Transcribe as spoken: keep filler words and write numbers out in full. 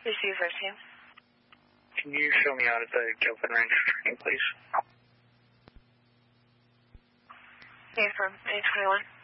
Receive first name. Can you show me out at the Gilpin Range training, please? Name from A twenty-one.